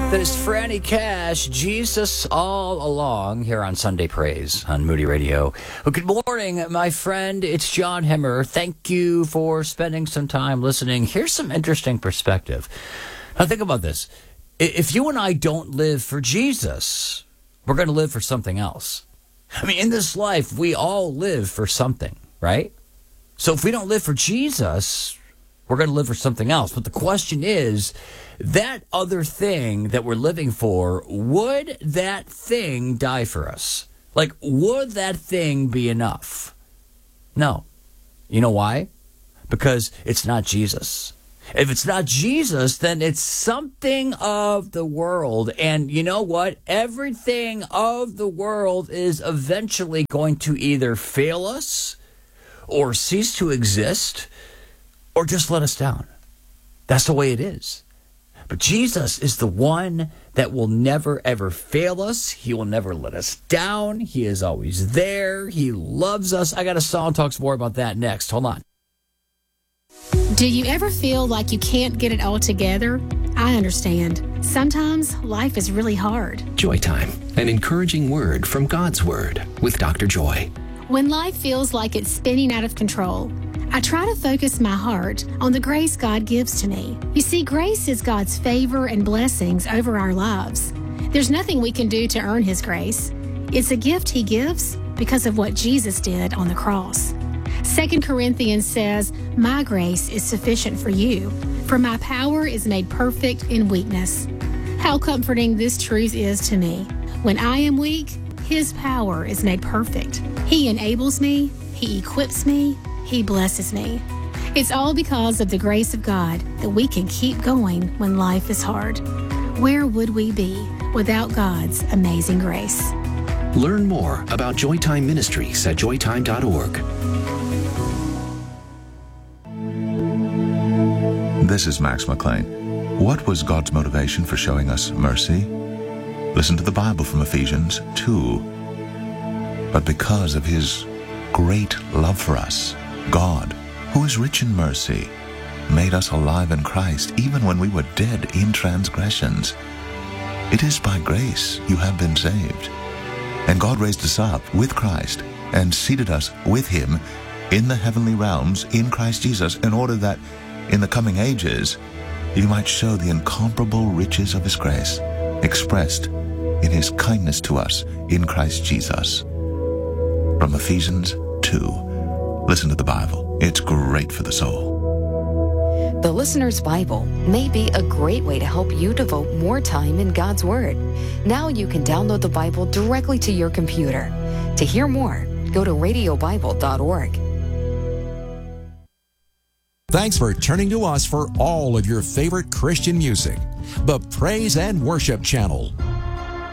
That is Franny Cash, Jesus All Along, here on Sunday Praise on Moody Radio. Well, good morning, my friend. It's John Hemmer. Thank you for spending some time listening. Here's some interesting perspective. Now, think about this. If you and I don't live for Jesus, we're going to live for something else. I mean, in this life, we all live for something, right? So if we don't live for Jesus, we're going to live for something else. But the question is, that other thing that we're living for, would that thing die for us? Like, would that thing be enough? No. You know why? Because it's not Jesus. If it's not Jesus, then it's something of the world. And you know what? Everything of the world is eventually going to either fail us or cease to exist or just let us down. That's the way it is. But Jesus is the one that will never, ever fail us. He will never let us down. He is always there. He loves us. I got a song talks more about that next. Hold on. Do you ever feel like you can't get it all together? I understand. Sometimes life is really hard. Joy Time, an encouraging word from God's Word with Dr. Joy. When life feels like it's spinning out of control, I try to focus my heart on the grace God gives to me. You see, grace is God's favor and blessings over our lives. There's nothing we can do to earn His grace. It's a gift He gives because of what Jesus did on the cross. 2 Corinthians says, "My grace is sufficient for you, for my power is made perfect in weakness." How comforting this truth is to me. When I am weak, His power is made perfect. He enables me, He equips me, He blesses me. It's all because of the grace of God that we can keep going when life is hard. Where would we be without God's amazing grace? Learn more about Joytime Ministries at joytime.org. This is Max McLean. What was God's motivation for showing us mercy? Listen to the Bible from Ephesians 2. But because of His great love for us, God, who is rich in mercy, made us alive in Christ even when we were dead in transgressions. It is by grace you have been saved. And God raised us up with Christ and seated us with Him in the heavenly realms in Christ Jesus, in order that in the coming ages He might show the incomparable riches of His grace expressed in His kindness to us in Christ Jesus. From Ephesians 2. Listen to the Bible. It's great for the soul. The Listener's Bible may be a great way to help you devote more time in God's Word. Now you can download the Bible directly to your computer. To hear more, go to radiobible.org. Thanks for turning to us for all of your favorite Christian music. The Praise and Worship Channel.